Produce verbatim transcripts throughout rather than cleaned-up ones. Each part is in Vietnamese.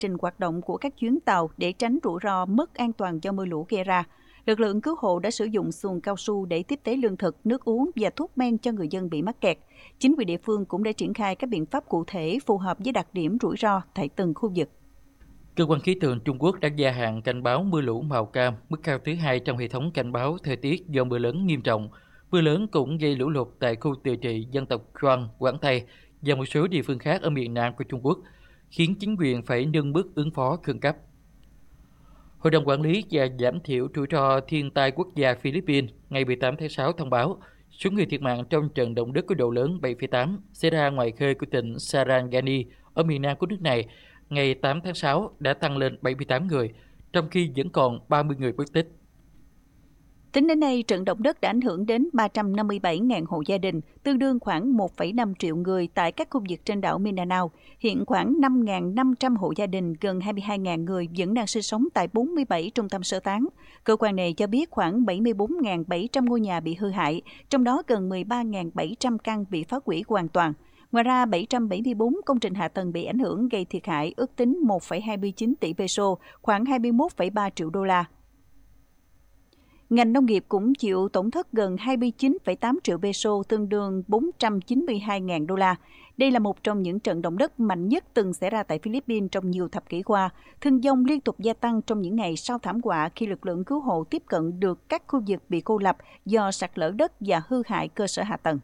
trình hoạt động của các chuyến tàu để tránh rủi ro mất an toàn do mưa lũ gây ra. Lực lượng cứu hộ đã sử dụng xuồng cao su để tiếp tế lương thực, nước uống và thuốc men cho người dân bị mắc kẹt. Chính quyền địa phương cũng đã triển khai các biện pháp cụ thể phù hợp với đặc điểm rủi ro tại từng khu vực. Cơ quan khí tượng Trung Quốc đã gia hạn cảnh báo mưa lũ màu cam, mức cao thứ hai trong hệ thống cảnh báo thời tiết do mưa lớn nghiêm trọng. Mưa lớn cũng gây lũ lụt tại khu tự trị dân tộc Choang, Quảng Tây và một số địa phương khác ở miền Nam của Trung Quốc, khiến chính quyền phải nâng mức ứng phó khẩn cấp. Hội đồng Quản lý và Giảm thiểu rủi ro thiên tai quốc gia Philippines ngày mười tám tháng sáu thông báo số người thiệt mạng trong trận động đất có độ lớn bảy phẩy tám xảy ra ngoài khơi của tỉnh Sarangani ở miền nam của nước này ngày tám tháng sáu đã tăng lên bảy mươi tám người, trong khi vẫn còn ba mươi người mất tích. Tính đến nay, trận động đất đã ảnh hưởng đến ba trăm năm mươi bảy nghìn hộ gia đình, tương đương khoảng một phẩy năm triệu người tại các khu vực trên đảo Mindanao. Hiện khoảng năm nghìn năm trăm hộ gia đình, gần hai mươi hai nghìn người vẫn đang sinh sống tại bốn mươi bảy trung tâm sơ tán. Cơ quan này cho biết khoảng bảy mươi bốn nghìn bảy trăm ngôi nhà bị hư hại, trong đó gần mười ba nghìn bảy trăm căn bị phá hủy hoàn toàn. Ngoài ra, bảy trăm bảy mươi bốn công trình hạ tầng bị ảnh hưởng gây thiệt hại ước tính một phẩy hai mươi chín tỷ peso, khoảng hai mươi mốt phẩy ba triệu đô la. Ngành nông nghiệp cũng chịu tổn thất gần hai mươi chín phẩy tám triệu peso, tương đương bốn trăm chín mươi hai nghìn đô la. Đây là một trong những trận động đất mạnh nhất từng xảy ra tại Philippines trong nhiều thập kỷ qua. Thương vong liên tục gia tăng trong những ngày sau thảm họa khi lực lượng cứu hộ tiếp cận được các khu vực bị cô lập do sạt lở đất và hư hại cơ sở hạ tầng.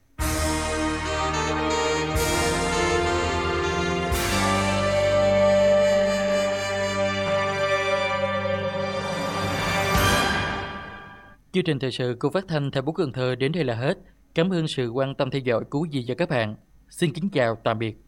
Chương trình thời sự của Phát thanh Thành phố Cần Thơ đến đây là hết. Cảm ơn sự quan tâm theo dõi của quý vị và các bạn. Xin kính chào tạm biệt.